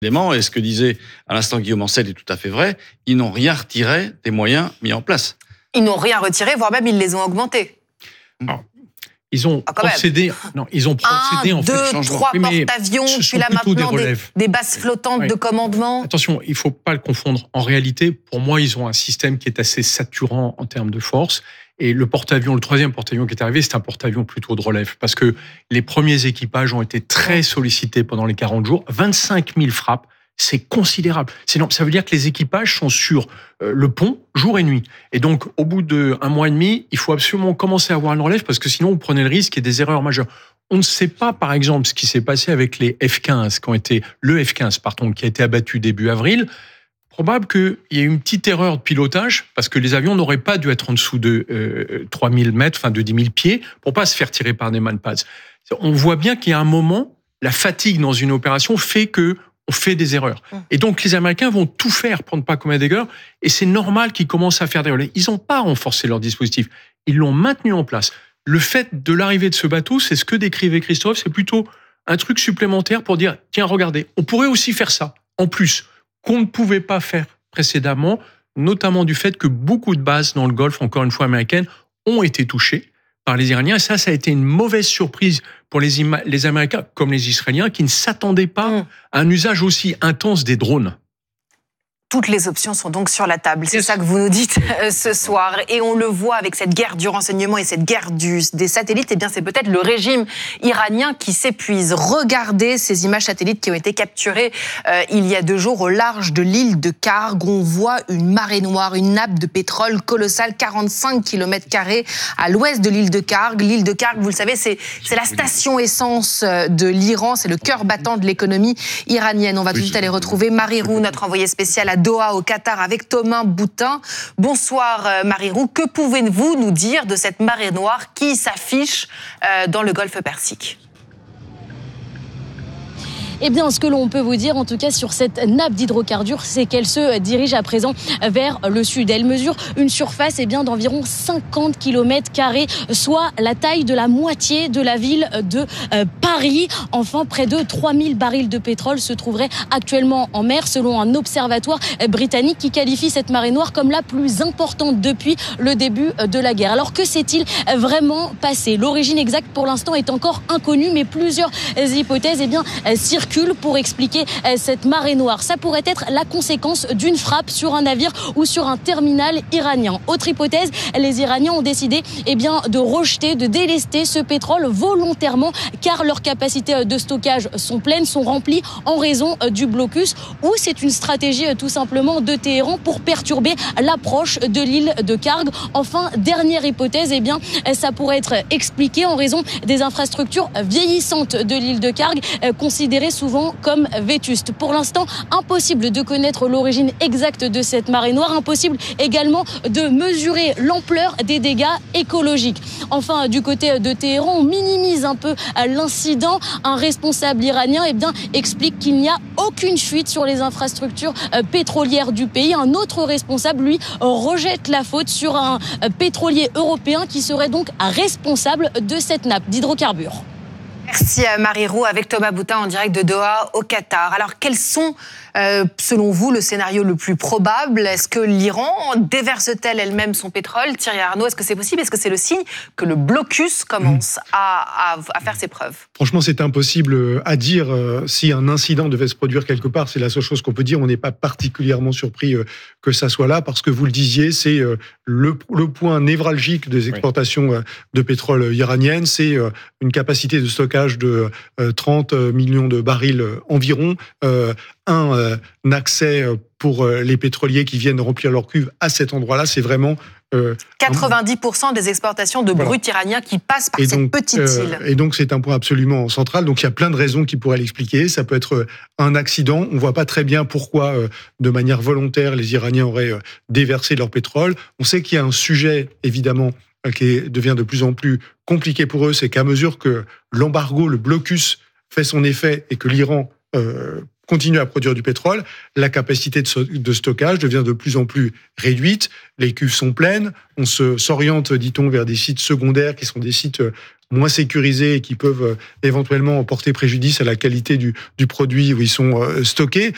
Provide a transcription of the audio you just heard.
Évidemment, et ce que disait à l'instant Guillaume Ancel est tout à fait vrai, ils n'ont rien retiré des moyens mis en place. Ils n'ont rien retiré, voire même ils les ont augmentés. Alors, ils ont procédé en fait. 2, 3 porte-avions, puis là maintenant des bases flottantes de commandement. Attention, il ne faut pas le confondre. En réalité, pour moi, ils ont un système qui est assez saturant en termes de force. Et le porte-avions, le troisième porte-avions qui est arrivé, c'est un porte-avions plutôt de relève. Parce que les premiers équipages ont été très sollicités pendant les 40 jours. 25 000 frappes, c'est considérable. Ça veut dire que les équipages sont sur le pont jour et nuit. Et donc, au bout d'un mois et demi, il faut absolument commencer à avoir une relève parce que sinon, vous prenez le risque et des erreurs majeures. On ne sait pas, par exemple, ce qui s'est passé avec les F-15, le F-15, qui a été abattu début avril. Probable qu'il y ait une petite erreur de pilotage parce que les avions n'auraient pas dû être en dessous de 3000 mètres, de 10 000 pieds, pour pas se faire tirer par des manpads. On voit bien qu'il y a un moment, la fatigue dans une opération fait que on fait des erreurs. Et donc, les Américains vont tout faire pour ne pas commettre d'erreurs. Et c'est normal qu'ils commencent à faire des erreurs. Ils n'ont pas renforcé leur dispositif. Ils l'ont maintenu en place. Le fait de l'arrivée de ce bateau, c'est ce que décrivait Christophe, c'est plutôt un truc supplémentaire pour dire, tiens, regardez, on pourrait aussi faire ça, en plus, qu'on ne pouvait pas faire précédemment, notamment du fait que beaucoup de bases dans le Golfe, encore une fois américaines, ont été touchées par les Iraniens. Et ça a été une mauvaise surprise pour les Américains comme les Israéliens qui ne s'attendaient pas à un usage aussi intense des drones. Toutes les options sont donc sur la table. C'est ça que vous nous dites ce soir. Et on le voit avec cette guerre du renseignement et cette guerre des satellites. Eh bien, c'est peut-être le régime iranien qui s'épuise. Regardez ces images satellites qui ont été capturées il y a 2 jours au large de l'île de Karg. On voit une marée noire, une nappe de pétrole colossale, 45 km² à l'ouest de l'île de Karg. L'île de Karg, vous le savez, c'est la station essence de l'Iran. C'est le cœur battant de l'économie iranienne. On va tout de suite aller retrouver Marie Roux, notre envoyée spéciale à Doha, au Qatar, avec Thomas Boutin. Bonsoir Marie Roux. Que pouvez-vous nous dire de cette marée noire qui s'affiche dans le Golfe Persique ? Eh bien, ce que l'on peut vous dire, en tout cas, sur cette nappe d'hydrocarbures, c'est qu'elle se dirige à présent vers le sud. Elle mesure une surface d'environ 50 km², soit la taille de la moitié de la ville de Paris. Enfin, près de 3000 barils de pétrole se trouveraient actuellement en mer, selon un observatoire britannique qui qualifie cette marée noire comme la plus importante depuis le début de la guerre. Alors, que s'est-il vraiment passé ? L'origine exacte, pour l'instant, est encore inconnue, mais plusieurs hypothèses circulent pour expliquer cette marée noire. Ça pourrait être la conséquence d'une frappe sur un navire ou sur un terminal iranien. Autre hypothèse, les Iraniens ont décidé de rejeter, de délester ce pétrole volontairement car leurs capacités de stockage sont pleines, sont remplies en raison du blocus, ou c'est une stratégie tout simplement de Téhéran pour perturber l'approche de l'île de Karg. Enfin, dernière hypothèse, ça pourrait être expliqué en raison des infrastructures vieillissantes de l'île de Karg, considérées souvent comme vétustes. Pour l'instant, impossible de connaître l'origine exacte de cette marée noire, impossible également de mesurer l'ampleur des dégâts écologiques. Enfin, du côté de Téhéran, on minimise un peu l'incident. Un responsable iranien explique qu'il n'y a aucune fuite sur les infrastructures pétrolières du pays. Un autre responsable, lui, rejette la faute sur un pétrolier européen qui serait donc responsable de cette nappe d'hydrocarbures. Merci à Marie Roux avec Thomas Boutin en direct de Doha au Qatar. Alors, quels sont, selon vous, le scénario le plus probable ? Est-ce que l'Iran déverse-t-elle elle-même son pétrole ? Thierry Arnaud, est-ce que c'est possible ? Est-ce que c'est le signe que le blocus commence à faire ses preuves ? Franchement, c'est impossible à dire. Si un incident devait se produire quelque part, c'est la seule chose qu'on peut dire. On n'est pas particulièrement surpris que ça soit là, parce que vous le disiez, c'est le point névralgique des exportations de pétrole iraniennes. C'est une capacité de stockage de 30 millions de barils environ, un accès pour les pétroliers qui viennent remplir leur cuve à cet endroit-là, c'est vraiment... 90% des exportations de brut iranien qui passent par cette petite île. Et donc c'est un point absolument central, donc il y a plein de raisons qui pourraient l'expliquer. Ça peut être un accident, on ne voit pas très bien pourquoi de manière volontaire les Iraniens auraient déversé leur pétrole. On sait qu'il y a un sujet évidemment qui devient de plus en plus compliqué pour eux, c'est qu'à mesure que l'embargo, le blocus fait son effet et que l'Iran continue à produire du pétrole, la capacité de stockage devient de plus en plus réduite, les cuves sont pleines, on s'oriente, dit-on, vers des sites secondaires qui sont des sites moins sécurisés et qui peuvent éventuellement porter préjudice à la qualité du produit où ils sont stockés.